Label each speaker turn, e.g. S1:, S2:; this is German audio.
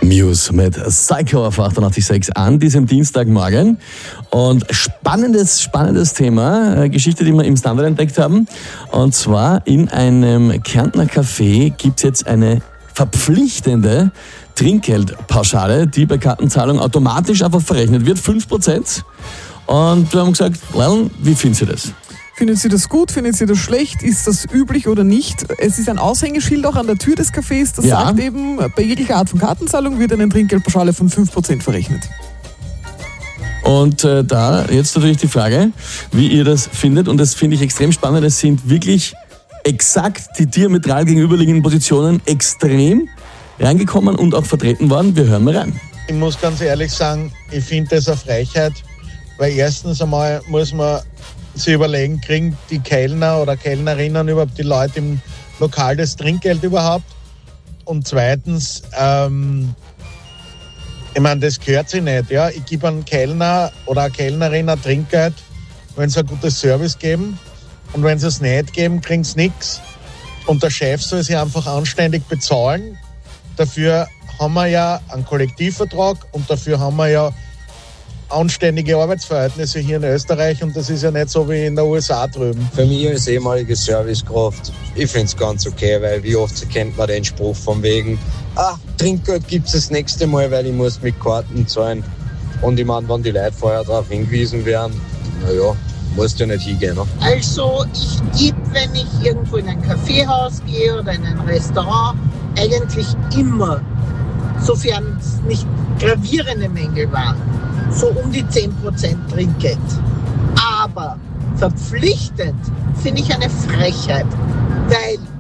S1: Muse mit Psycho auf 88.6 an diesem Dienstagmorgen. Und spannendes Thema, Geschichte, die wir im Standard entdeckt haben. Und zwar in einem Kärntner Café gibt es jetzt eine verpflichtende Trinkgeldpauschale, die bei Kartenzahlung automatisch einfach verrechnet wird, 5%. Und wir haben gesagt, Leon, wie finden Sie das?
S2: Findet Sie das gut? Findet Sie das schlecht? Ist das üblich oder nicht? Es ist ein Aushängeschild auch an der Tür des Cafés, das sagt eben, bei jeglicher Art von Kartenzahlung wird eine Trinkgeldpauschale von 5% verrechnet.
S1: Und da jetzt natürlich die Frage, wie ihr das findet. Und das finde ich extrem spannend. Es sind wirklich exakt die diametral gegenüberliegenden Positionen extrem reingekommen und auch vertreten worden. Wir hören mal rein.
S3: Ich muss ganz ehrlich sagen, ich finde das eine Frechheit, weil erstens einmal muss man sich überlegen, kriegen die Kellner oder Kellnerinnen überhaupt die Leute im Lokal das Trinkgeld überhaupt? Und zweitens, ich meine, das gehört sich nicht. Ja? Ich gebe einem Kellner oder einer Kellnerin ein Trinkgeld, wenn sie ein gutes Service geben. Und wenn sie es nicht geben, kriegen sie nichts. Und der Chef soll sie einfach anständig bezahlen. Dafür haben wir ja einen Kollektivvertrag und dafür haben wir ja anständige Arbeitsverhältnisse hier in Österreich und das ist ja nicht so wie in den USA drüben.
S4: Für mich als ehemalige Servicekraft, ich finde es ganz okay, weil wie oft kennt man den Spruch von wegen, Trinkgeld gibt es das nächste Mal, weil ich muss mit Karten zahlen. Und ich meine, wenn die Leute vorher darauf hingewiesen werden, naja, musst du ja nicht hingehen. Ne?
S5: Also ich gebe, wenn ich irgendwo in ein Kaffeehaus gehe oder in ein Restaurant, eigentlich immer, sofern es nicht gravierende Mängel waren, so um die 10% Trinkgeld. Aber verpflichtend finde ich eine Frechheit, weil